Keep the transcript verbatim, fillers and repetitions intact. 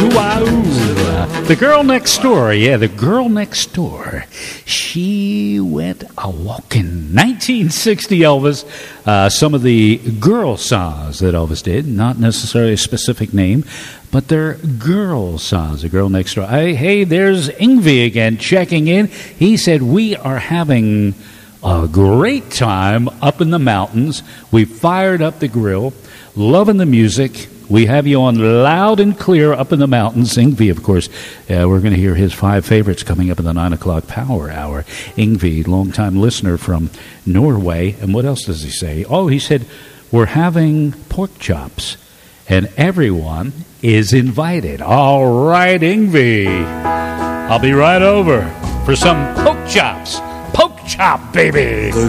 Ooh-ah-ooh. The Girl Next Door. Yeah, The Girl Next Door. She went a-walking. nineteen sixty Elvis. Uh, some of the girl songs that Elvis did. Not necessarily a specific name, but they're girl songs. The Girl Next Door. Hey, hey, there's Yngwie again checking in. He said, we are having a great time up in the mountains. We fired up the grill. Loving the music. We have you on loud and clear up in the mountains. Yngwie, of course, uh, we're going to hear his five favorites coming up in the nine o'clock Power Hour. Yngwie, longtime listener from Norway. And what else does he say? Oh, he said, we're having pork chops, and everyone is invited. All right, Yngwie. I'll be right over for some pork chops. Pork chop, baby. The